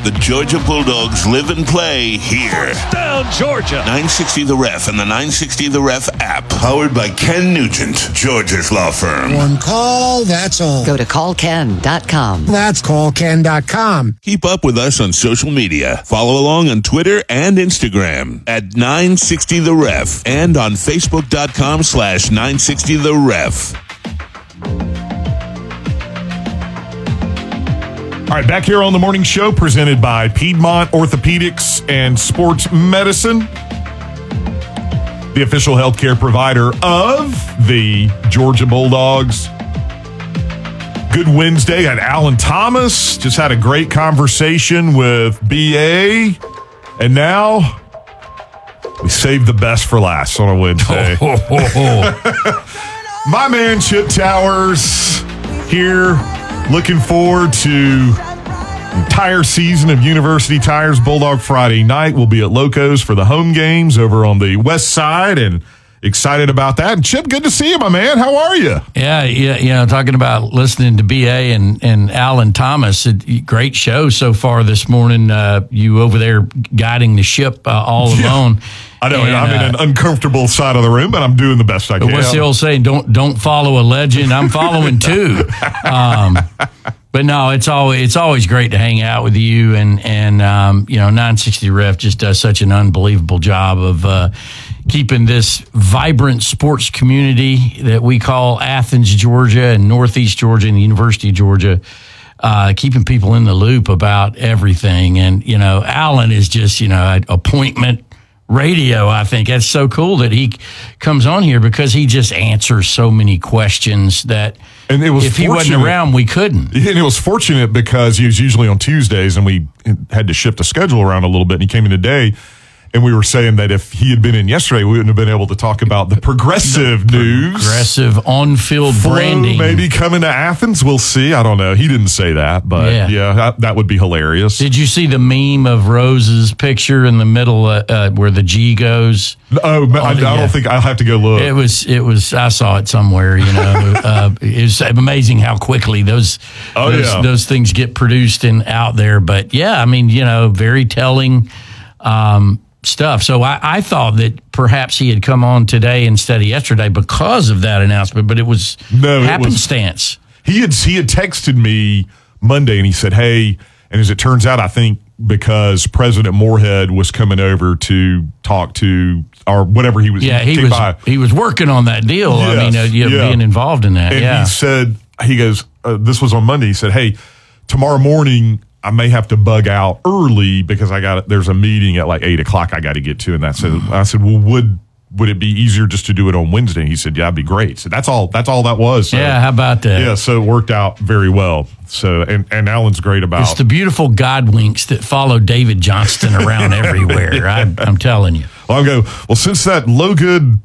The Georgia Bulldogs live and play here. Down Georgia. 960 The Ref and the 960 The Ref app. Powered by Ken Nugent, Georgia's law firm. One call, that's all. Go to callken.com. That's callken.com. Keep up with us on social media. Follow along on Twitter and Instagram at 960 The Ref and on Facebook.com/960 The Ref. All right, back here on the morning show presented by Piedmont Orthopedics and Sports Medicine, the official healthcare provider of the Georgia Bulldogs. Good Wednesday at Alan Thomas. Just had a great conversation with BA. And now we saved the best for last on a Wednesday. My man Chip Towers here. Looking forward to the entire season of University Tires Bulldog Friday night. We'll be at Locos for the home games over on the west side, and excited about that. And Chip, good to see you, my man. How are you? Yeah. You know, talking about listening to BA and Alan Thomas, great show so far this morning. You over there guiding the ship all alone. I know. And, I'm in an uncomfortable side of the room, but I'm doing the best I can. What's the old saying? Don't follow a legend. I'm following two. But no, it's always great to hang out with you, and you know, 960 Ref just does such an unbelievable job of keeping this vibrant sports community that we call Athens, Georgia, and Northeast Georgia, and the University of Georgia. Keeping people in the loop about everything, and you know, Alan is just appointment radio. I think that's so cool that he comes on here because he just answers so many questions that if he wasn't around, we couldn't. And it was fortunate because he was usually on Tuesdays and we had to shift the schedule around a little bit, and he came in today. And we were saying that if he had been in yesterday, we wouldn't have been able to talk about the progressive news. Progressive on-field branding. Maybe coming to Athens. We'll see. I don't know. He didn't say that, but yeah that would be hilarious. Did you see the meme of Rose's picture in the middle where the G goes? Oh, I don't think. I'll have to go look. It was. I saw it somewhere. You know, it's amazing how quickly those things get produced and out there. But yeah, I mean, you know, very telling stuff. So I thought that perhaps he had come on today instead of yesterday because of that announcement, but it was happenstance. He had texted me Monday and he said, hey, and as it turns out, I think because President Moorhead was coming over to talk to or whatever he was. Yeah, he was working on that deal. Yes, I mean, being involved in that. And he said, he goes, this was on Monday. He said, hey, tomorrow morning I may have to bug out early because there's a meeting at like 8:00 I got to get to. And I said, well, would it be easier just to do it on Wednesday? And he said, yeah, it'd be great. So that's all that was. So, yeah. How about that? Yeah. So it worked out very well. So, and Alan's great about it's the beautiful Godwinks that follow David Johnston around everywhere. I'm telling you. Well, since that no good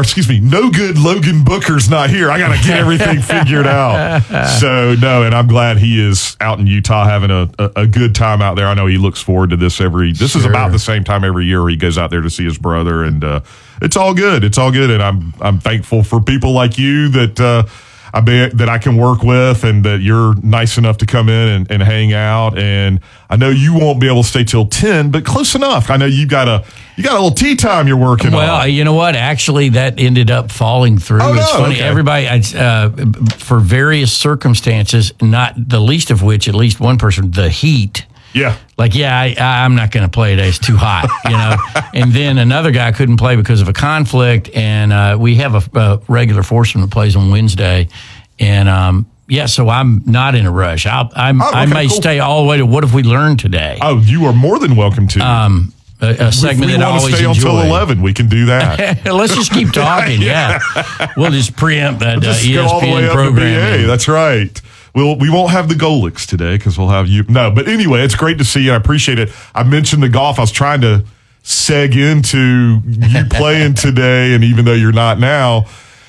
Logan Booker's not here, I got to get everything figured out. So, no, and I'm glad he is out in Utah having a good time out there. I know he looks forward to this this is about the same time every year he goes out there to see his brother, and it's all good. It's all good, and I'm thankful for people like you that I can work with, and that you're nice enough to come in and hang out. And I know you won't be able to stay till 10, but close enough. I know you got a little tea time you're working on. Well, you know what? Actually, that ended up falling through. It's funny. Okay. Everybody, for various circumstances, not the least of which, at least one person, the heat. Yeah. Like, I'm not going to play today. It's too hot, you know. And then another guy couldn't play because of a conflict. And we have a regular foursome that plays on Wednesday. And, so I'm not in a rush. I may stay all the way to What Have We Learned Today? Oh, you are more than welcome to. A segment that I always enjoy. If we want to stay until 11, we can do that. Let's just keep talking, yeah. We'll just preempt that ESPN go all the way programming. Up to BA. That's right. We won't have the Golics today because we'll have you. No, but anyway, it's great to see you. I appreciate it. I mentioned the golf. I was trying to seg into you playing today, and even though you're not now,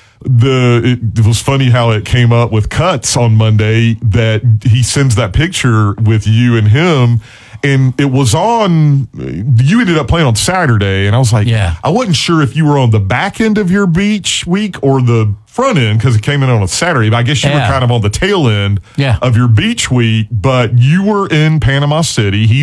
it was funny how it came up with Cuts on Monday that he sends that picture with you and him. And it was you ended up playing on Saturday, and I was like, I wasn't sure if you were on the back end of your beach week or the front end because it came in on a Saturday. But I guess you were kind of on the tail end of your beach week, but you were in Panama City.